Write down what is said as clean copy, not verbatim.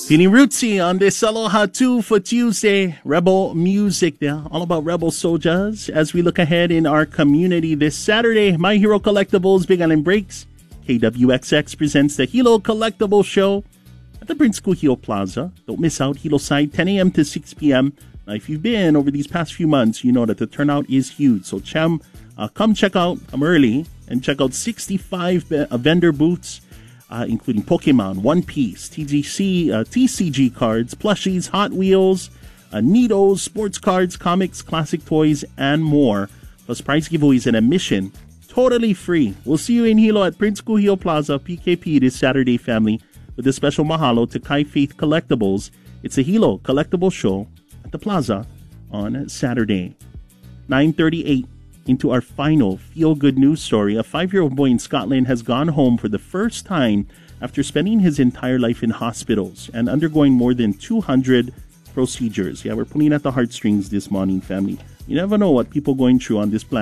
Feeling rootsy on this Aloha 2 for Tuesday. Rebel music there, all about Rebel soldiers. As we look ahead in our community this Saturday, My Hero Collectibles Big Island Breaks. KWXX presents the Hilo Collectible Show at the Prince Kuhio Plaza. Don't miss out, Hilo side, 10 a.m. to 6 p.m. Now, if you've been over these past few months, you know that the turnout is huge. So, come check out, come early, and check out 65 vendor booths, including Pokemon, One Piece, TCG cards, plushies, Hot Wheels, Neatos, sports cards, comics, classic toys, and more. Plus prize giveaways and admission, totally free. We'll see you in Hilo at Prince Kuhio Plaza, PKP, this Saturday, family, with a special mahalo to Kai Faith Collectibles. It's a Hilo Collectible Show at the Plaza on Saturday. 9:38. Into our final feel-good news story, a 5-year-old boy in Scotland has gone home for the first time after spending his entire life in hospitals and undergoing more than 200 procedures. Yeah, we're pulling at the heartstrings this morning, family. You never know what people going through on this planet.